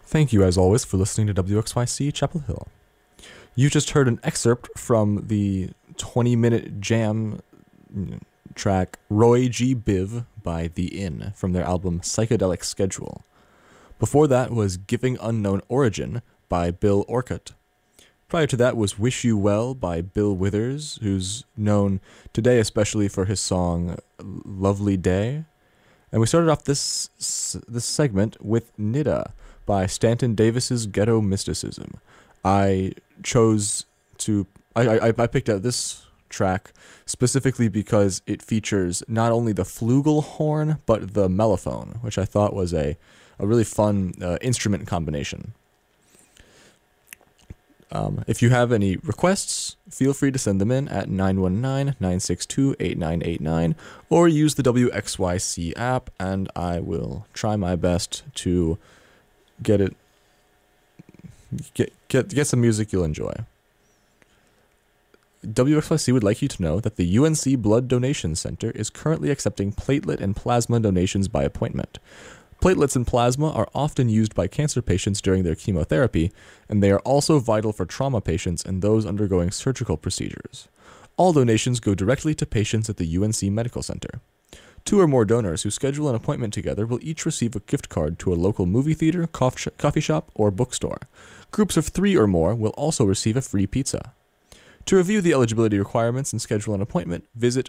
Thank you, as always, for listening to WXYC Chapel Hill. You just heard an excerpt from the 20-minute jam track Roy G. Biv by The Inn from their album Psychedelic Schedule. Before that was Giving Unknown Origin by Bill Orcutt. Prior to that was Wish You Well by Bill Withers, who's known today especially for his song Lovely Day. And we started off this segment with Nida by Stanton Davis's Ghetto Mysticism. I picked out this track specifically because it features not only the flugelhorn but the mellophone, which I thought was a really fun instrument combination. If you have any requests, feel free to send them in at 919-962-8989 or use the WXYC app, and I will try my best to get some music you'll enjoy. WXYC would like you to know that the UNC Blood Donation Center is currently accepting platelet and plasma donations by appointment. Platelets and plasma are often used by cancer patients during their chemotherapy, and they are also vital for trauma patients and those undergoing surgical procedures. All donations go directly to patients at the UNC Medical Center. 2 or more donors who schedule an appointment together will each receive a gift card to a local movie theater, coffee shop, or bookstore. Groups of 3 or more will also receive a free pizza. To review the eligibility requirements and schedule an appointment, visit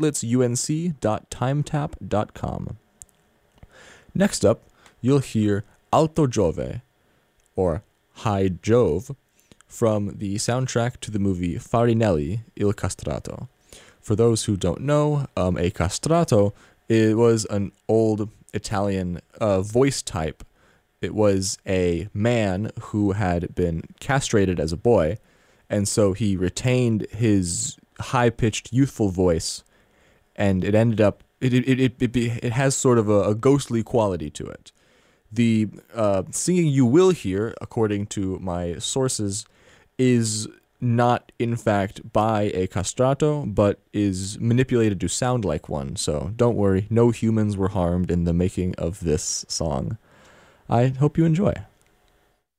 plateletsunc.timetap.com. Next up, you'll hear Alto Giove, or High Jove, from the soundtrack to the movie Farinelli, Il Castrato. For those who don't know, a castrato, it was an old Italian voice type. It was a man who had been castrated as a boy, and so he retained his high-pitched, youthful voice, and it ended up it has sort of a ghostly quality to it. The singing you will hear, according to my sources, is not in fact by a castrato, but is manipulated to sound like one. So don't worry, no humans were harmed in the making of this song. I hope you enjoy.